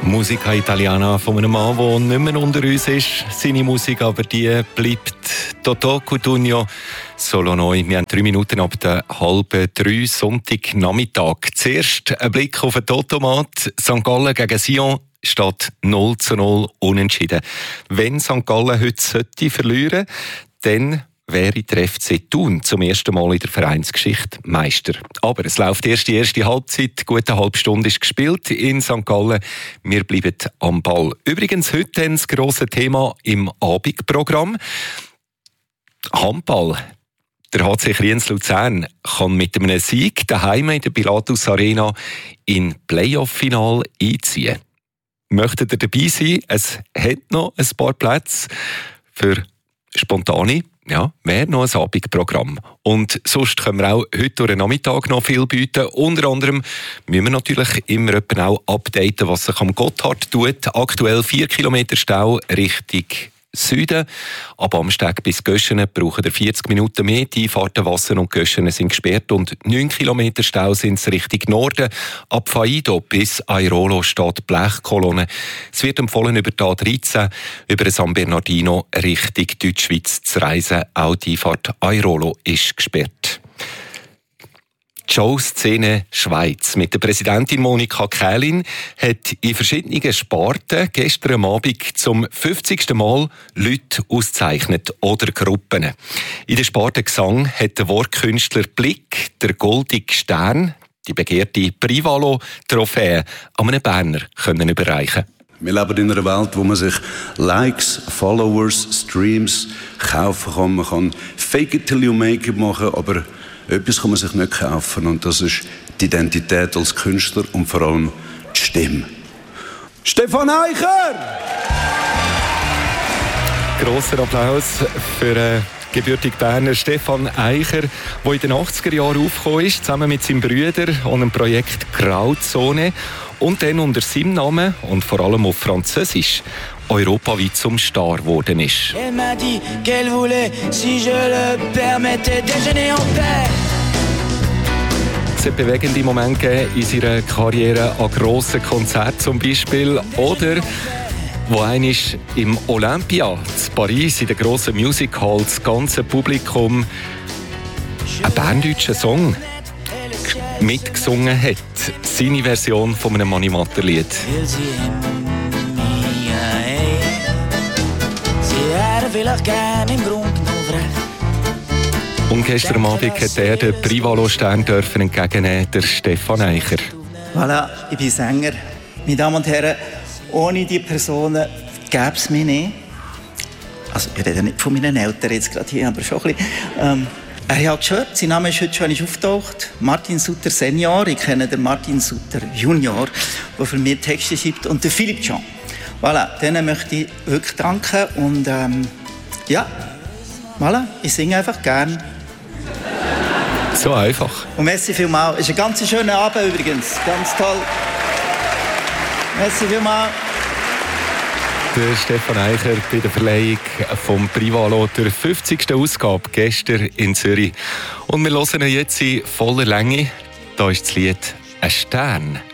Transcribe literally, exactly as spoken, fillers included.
Musica Italiana von einem Mann, der nicht mehr unter uns ist. Seine Musik aber die bleibt Toto Cutugno. Solo neu. Wir haben drei Minuten ab der halben drei Sonntagnachmittag. Zuerst ein Blick auf den Totomat. Sankt Gallen gegen Sion steht null zu null unentschieden. Wenn Sankt Gallen heute sollte verlieren, dann wäre der F C Thun zum ersten Mal in der Vereinsgeschichte Meister. Aber es läuft erst die erste Halbzeit. Gute halbe Stunde ist gespielt in Sankt Gallen. Wir bleiben am Ball. Übrigens heute dann das grosse Thema im Abendprogramm. Handball. Der H C Kriens-Luzern kann mit einem Sieg daheim in der Pilatus Arena in Playoff-Final einziehen. Möchtet ihr dabei sein? Es hat noch ein paar Plätze für spontane. Ja, wäre noch ein Abendprogramm. Und sonst können wir auch heute durch den Nachmittag noch viel bieten. Unter anderem müssen wir natürlich immer auch updaten, was sich am Gotthard tut. Aktuell vier Kilometer Stau Richtung Süden. Ab Amsteg bis Göschenen brauchen wir vierzig Minuten mehr. Die Einfahrten Wassen und Göschenen sind gesperrt und neun Kilometer Stau sind es Richtung Norden. Ab Faido bis Airolo steht Blechkolonne. Es wird empfohlen, über die A dreizehn, über San Bernardino Richtung Deutschschweiz zu reisen. Auch die Einfahrt Airolo ist gesperrt. Die Showszene Schweiz mit der Präsidentin Monika Kählin hat in verschiedenen Sparten gestern am Abend zum fünfzigsten Mal Leute ausgezeichnet oder Gruppen. In der Sparte Gesang hat der Wortkünstler Blick der Goldige Stern, die begehrte Privalo-Trophäe, an einen Berner können überreichen. Wir leben in einer Welt, wo man sich Likes, Followers, Streams kaufen kann. Man kann Fake it till you make it machen, aber etwas kann man sich nicht kaufen, und das ist die Identität als Künstler und vor allem die Stimme. Stefan Eicher! Grosser Applaus für äh, gebürtig Berner Stefan Eicher, der in den achtziger Jahren aufgekommen ist, zusammen mit seinem Bruder und dem Projekt Grauzone und dann unter seinem Namen und vor allem auf Französisch europaweit zum Star geworden ist. Elle m'a dit qu'elle voulait, si je le permettais, déjeuner en paix. Es hat bewegende Momente gegeben in seiner Karriere an grossen Konzerten zum Beispiel. Oder wo einmal im Olympia in Paris in der grossen Music Hall das ganze Publikum einen berndeutschen Song mitgesungen hat. Seine Version von einem Mani-Matter-Lied. Und gestern Abend hat er den Privalo-Stern entgegennehmen, der Stefan Eicher. Voilà, ich bin Sänger. Meine Damen und Herren, ohne diese Personen gäbe es mich nicht. Also, ich rede nicht von meinen Eltern jetzt gerade hier, aber schon ein bisschen. Ähm, er hat gehört, sein Name ist heute schon aufgetaucht. Martin Sutter Senior, ich kenne den Martin Sutter Junior, der für mich Texte schreibt, und der Philipp Jean. Voilà, denen möchte ich wirklich danken und ähm, ja, voilà, ich singe einfach gern. So einfach. Und merci vielmals. Es ist ein ganz schöner Abend übrigens, ganz toll. Merci vielmals. Der Stefan Eicher bei der Verleihung vom Privalo der fünfzigsten Ausgabe gestern in Zürich. Und wir hören ihn jetzt in voller Länge. Da ist das Lied «Ein Stern».